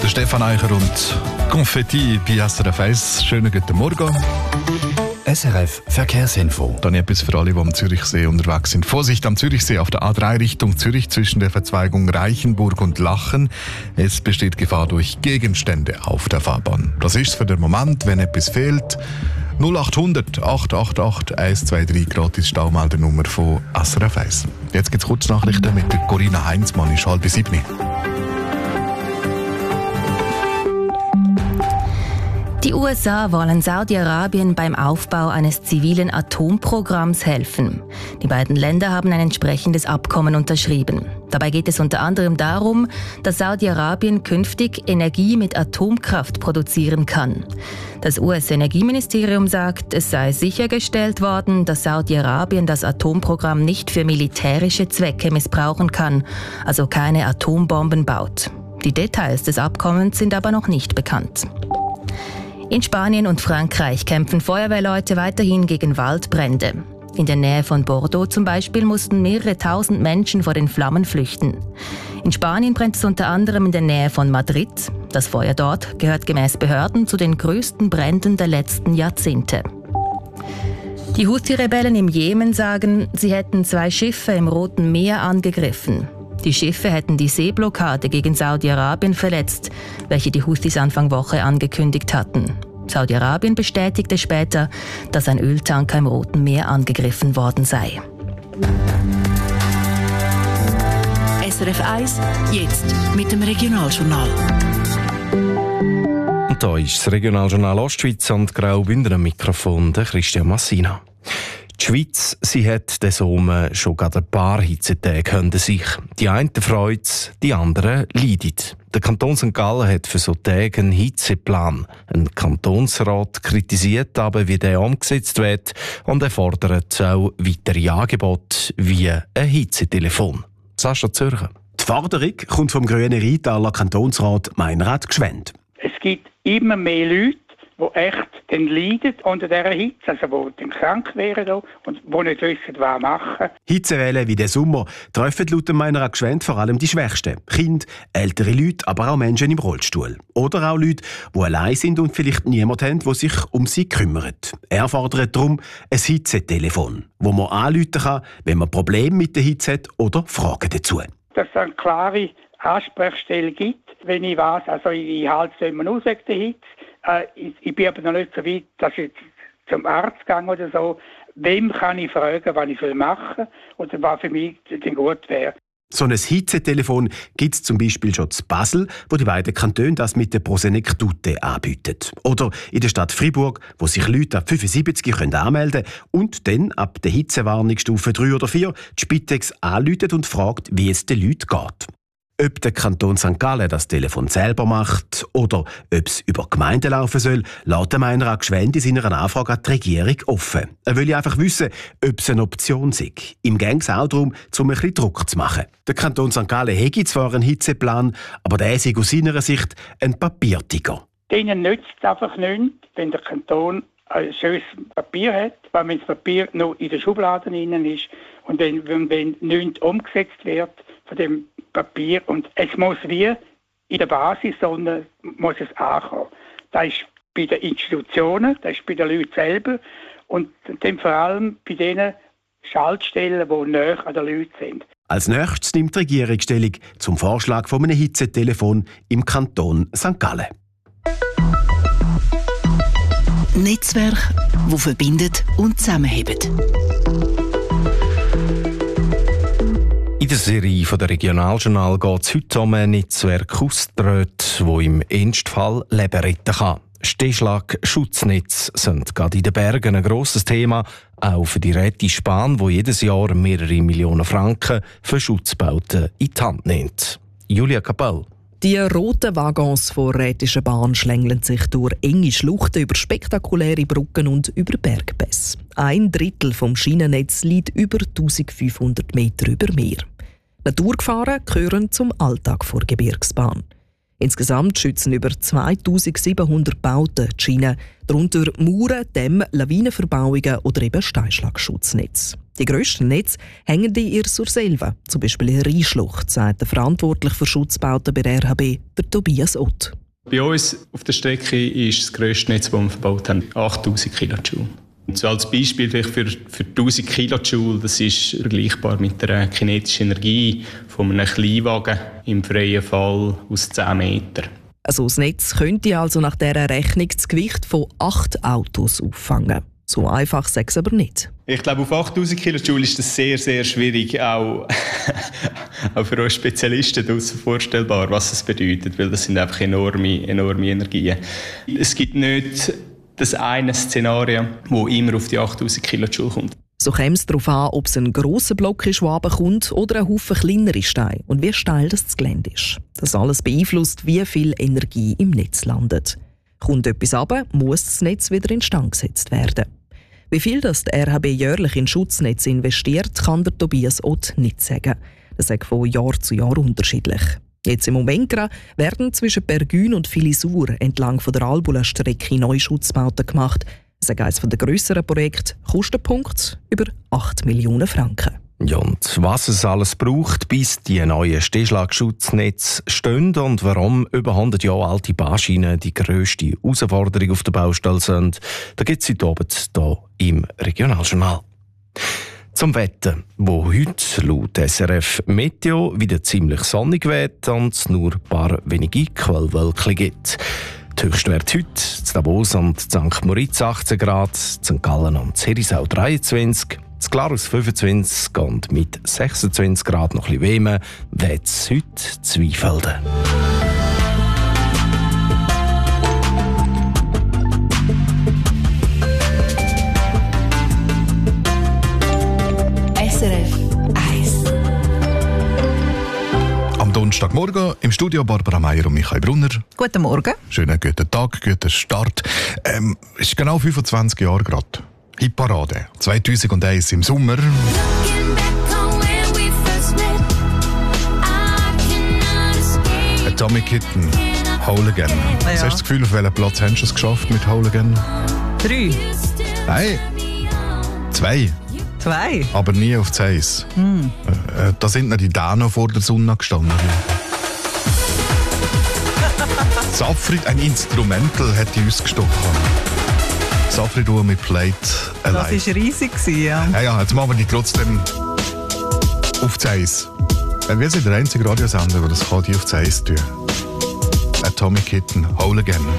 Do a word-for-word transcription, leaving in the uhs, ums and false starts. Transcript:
der Stefan Eicher und Konfetti bei S R F eins. Schönen guten Morgen. S R F Verkehrsinfo. Dann etwas für alle, die am Zürichsee unterwegs sind. Vorsicht am Zürichsee auf der A drei Richtung Zürich zwischen der Verzweigung Reichenburg und Lachen. Es besteht Gefahr durch Gegenstände auf der Fahrbahn. Das ist für den Moment, wenn etwas fehlt. null acht hundert acht acht acht eins zwei drei gratis Staumeldernummer von S R F eins. Jetzt gibt es Kurznachrichten mit der Corinna Heinzmann, ist halb sieben. Die U S A wollen Saudi-Arabien beim Aufbau eines zivilen Atomprogramms helfen. Die beiden Länder haben ein entsprechendes Abkommen unterschrieben. Dabei geht es unter anderem darum, dass Saudi-Arabien künftig Energie mit Atomkraft produzieren kann. Das U S-Energieministerium sagt, es sei sichergestellt worden, dass Saudi-Arabien das Atomprogramm nicht für militärische Zwecke missbrauchen kann, also keine Atombomben baut. Die Details des Abkommens sind aber noch nicht bekannt. In Spanien und Frankreich kämpfen Feuerwehrleute weiterhin gegen Waldbrände. In der Nähe von Bordeaux zum Beispiel mussten mehrere tausend Menschen vor den Flammen flüchten. In Spanien brennt es unter anderem in der Nähe von Madrid. Das Feuer dort gehört gemäß Behörden zu den größten Bränden der letzten Jahrzehnte. Die Houthi-Rebellen im Jemen sagen, sie hätten zwei Schiffe im Roten Meer angegriffen. Die Schiffe hätten die Seeblockade gegen Saudi-Arabien verletzt, welche die Houthis Anfang Woche angekündigt hatten. Saudi-Arabien bestätigte später, dass ein Öltanker im Roten Meer angegriffen worden sei. S R F eins, jetzt mit dem Regionaljournal. Und da ist das Regionaljournal Ostschweiz und Graubünden am Mikrofon der Christian Massina. Die Schweiz, sie hat diesen Sommer schon gerade ein paar Hitzetage hinter sich. Die einen freuen es, die anderen leiden. Der Kanton Sankt Gallen hat für so Tage einen Hitzeplan. Ein Kantonsrat kritisiert aber, wie der umgesetzt wird, und er fordert auch weitere Angebote wie ein Hitzetelefon. Sascha Zürcher. Die Forderung kommt vom grünen Rheintaler Kantonsrat Meinrad Gschwend. Es gibt immer mehr Leute, die echt dann leiden unter dieser Hitze, also die dann krank wären und die nicht wissen, was machen. Hitzewellen wie der Sommer treffen laut Meinrad Gschwend vor allem die Schwächsten. Kinder, ältere Leute, aber auch Menschen im Rollstuhl. Oder auch Leute, die allein sind und vielleicht niemanden haben, der sich um sie kümmert. Er fordert darum ein Hitzetelefon, wo man anrufen kann, wenn man Probleme mit der Hitze hat oder Fragen dazu. Dass es eine klare Ansprechstelle gibt, wenn ich weiß, also ich halte es immer aus wegen der Hitze. Ich, ich bin aber noch nicht so weit, dass ich zum Arzt gehe oder so. Wem kann ich fragen, was ich machen soll oder was für mich denn gut wäre? So ein Hitzetelefon gibt es zum Beispiel schon in Basel, wo die beiden Kantone das mit der Prosenektute anbieten. Oder in der Stadt Fribourg, wo sich Leute ab fünfundsiebzig können anmelden können und dann ab der Hitzewarnungsstufe drei oder vier die Spitex anrufen und fragt, wie es den Leuten geht. Ob der Kanton Sankt Gallen das Telefon selber macht oder ob es über die Gemeinde laufen soll, lässt Meinrad Gschwend in seiner Anfrage an die Regierung offen. Er will einfach wissen, ob es eine Option sei. Ihm geht es auch darum, um ein bisschen Druck zu machen. Der Kanton Sankt Gallen hätte zwar einen Hitzeplan, aber der sei aus seiner Sicht ein Papiertiger. Denen nützt es einfach nichts, wenn der Kanton ein schönes Papier hat, weil wenn das Papier noch in den Schubladen drin ist und wenn, wenn, wenn nichts umgesetzt wird von dem Papier und es muss wie in der Basis, sondern muss es ankommen. Das ist bei den Institutionen, das ist bei den Leuten selber und dann vor allem bei den Schaltstellen, die näher an den Leuten sind. Als nächstes nimmt die Regierung Stellung zum Vorschlag von einem Hitzetelefon im Kanton Sankt Gallen. Netzwerk, das verbindet und zusammenhält. In der Serie von der Regionaljournal geht es heute um ein Netzwerk ausgetreten, das im Ernstfall Leben retten kann. Stehschlag, Schutznetz sind gerade in den Bergen ein grosses Thema, auch für die Rätische Bahn, die jedes Jahr mehrere Millionen Franken für Schutzbauten in die Hand nimmt. Julia Kapell. Die roten Waggons der Rätischen Bahn schlängeln sich durch enge Schluchten, über spektakuläre Brücken und über Bergpässe. Ein Drittel vom Schienennetz liegt über eintausendfünfhundert Meter über Meer. Naturgefahren gehören zum Alltag der Gebirgsbahn. Insgesamt schützen über zweitausendsiebenhundert Bauten die Schiene, darunter Mauern, Dämme, Lawinenverbauungen oder eben Steinschlagschutznetze. Die grössten Netze hängen in ihr Surselva, zum Beispiel in Rheinschlucht, sagt der verantwortlich für Schutzbauten bei der R H B, der Tobias Ott. Bei uns auf der Strecke ist das grösste Netz, das wir verbaut haben, achttausend Kilojoule. So als Beispiel vielleicht für, für tausend Kilojoule, das ist vergleichbar mit der kinetischen Energie von einem Kleinwagen im freien Fall aus zehn Metern. Also das Netz könnte also nach dieser Rechnung das Gewicht von acht Autos auffangen. So einfach sei es aber nicht. Ich glaube, auf achttausend Kilojoule ist das sehr, sehr schwierig, auch, auch für uns Spezialisten draussen vorstellbar, was das bedeutet, weil das sind einfach enorme, enorme Energien. Es gibt nicht das eine Szenario, das immer auf die achttausend Kilojoule kommt. So käme es darauf an, ob es ein grosser Block ist, der runterkommt, oder ein Haufen kleinere Steine und wie steil das Gelände ist. Das alles beeinflusst, wie viel Energie im Netz landet. Kommt etwas runter, muss das Netz wieder instand gesetzt werden. Wie viel das der R H B jährlich in Schutznetze investiert, kann der Tobias Ott nicht sagen. Das ist von Jahr zu Jahr unterschiedlich. Jetzt im Moment werden zwischen Pergün und Filisur entlang von der Albula-Strecke neue Schutzbauten gemacht. Das ist eines der grösseren Projekte, Kostenpunkt über acht Millionen Franken. Ja, und was es alles braucht, bis die neuen Stehschlagschutznetze stehen und warum über hundert Jahre alte Bahnschienen die grösste Herausforderung auf der Baustelle sind, da gibt es heute Abend hier im Regionaljournal. Zum Wetter, wo heute laut S R F Meteo wieder ziemlich sonnig wird und es nur ein paar wenige Quellwölkchen gibt. Die Höchstwerte heute in Davos und Sankt Moritz achtzehn Grad, Sankt Gallen und Herisau dreiundzwanzig, in Glarus fünfundzwanzig und mit sechsundzwanzig Grad noch ein bisschen wärmer wird es heute Zweifelden. S R F eins. Am Donnerstagmorgen im Studio Barbara Meier und Michael Brunner. Guten Morgen. Schönen guten Tag, guten Start. Ähm, es ist genau fünfundzwanzig Jahre gerade. Hitparade zweitausendeins im Sommer. Atomic Kitten, Whole Again. Ja. Was hast du das Gefühl, auf welchen Platz hast du es geschafft mit Whole Again? Drei. Nein, zwei. Zwei. Aber nie auf das Eis. Hm. Äh, da sind noch die Dano vor der Sonne gestanden. Safrid, ein Instrumental, hat uns gestochen. Safrid mit Plate Alive. Das war riesig, ja. Ja, ja, jetzt machen wir die trotzdem auf das Eis. Wir sind der einzige Radiosender, der das kann, die auf das Eis tun. Atomic Kitten, Whole Again.